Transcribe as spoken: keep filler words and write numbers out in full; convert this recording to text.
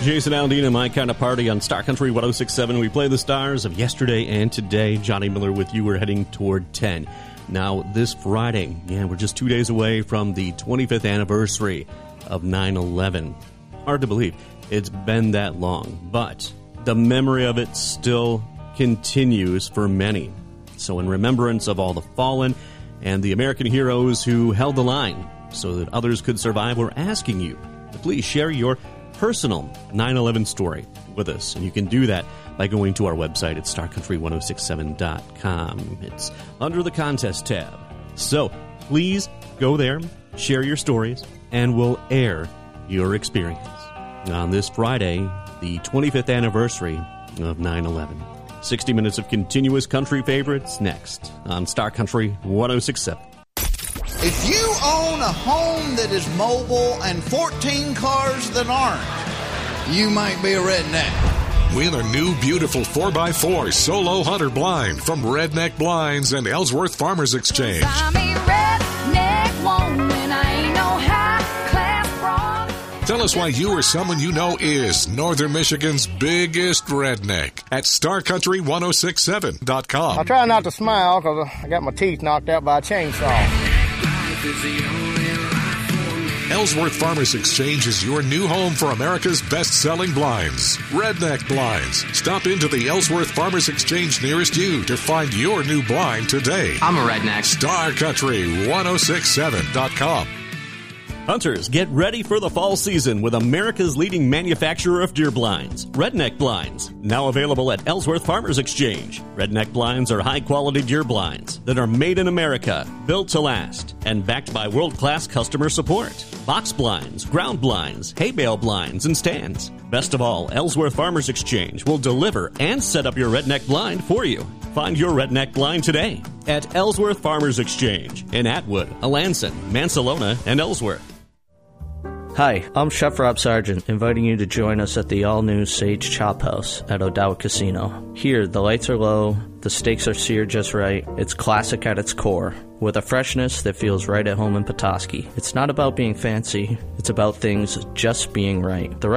Jason Aldean and My Kind of Party on Star Country one oh six point seven. We play the stars of yesterday and today. Johnny Miller with you. We're heading toward ten. Now, this Friday, yeah, we're just two days away from the twenty-fifth anniversary of nine eleven. Hard to believe it's been that long, but the memory of it still continues for many. So in remembrance of all the fallen and the American heroes who held the line so that others could survive, we're asking you to please share your personal nine eleven story with us. And you can do that by going to our website at star country ten sixty-seven dot com. It's under the contest tab. So please go there, share your stories, and we'll air your experience on this Friday, the twenty-fifth anniversary of nine eleven. sixty minutes of continuous country favorites next on Star Country one oh six point seven. If you own a home that is mobile and fourteen cars that aren't, you might be a redneck. Win a new beautiful four by four Solo Hunter blind from Redneck Blinds and Ellsworth Farmers Exchange. I'm a redneck woman, I ain't no high-class broad. Tell us why you or someone you know is Northern Michigan's biggest redneck at star country ten sixty-seven dot com. I try not to smile because I got my teeth knocked out by a chainsaw. Ellsworth Farmers Exchange is your new home for America's best-selling blinds, Redneck Blinds. Stop into the Ellsworth Farmers Exchange nearest you to find your new blind today. I'm a redneck. star country ten sixty-seven dot com. Hunters, get ready for the fall season with America's leading manufacturer of deer blinds, Redneck Blinds. Now available at Ellsworth Farmers Exchange. Redneck Blinds are high-quality deer blinds that are made in America, built to last, and backed by world-class customer support. Box blinds, ground blinds, hay bale blinds, and stands. Best of all, Ellsworth Farmers Exchange will deliver and set up your Redneck blind for you. Find your Redneck blind today at Ellsworth Farmers Exchange in Atwood, Alanson, Mansalona, and Ellsworth. Hi, I'm Chef Rob Sargent, inviting you to join us at the all-new Sage Chop House at O'Dowd Casino. Here, the lights are low, the steaks are seared just right, it's classic at its core, with a freshness that feels right at home in Petoskey. It's not about being fancy, it's about things just being right. The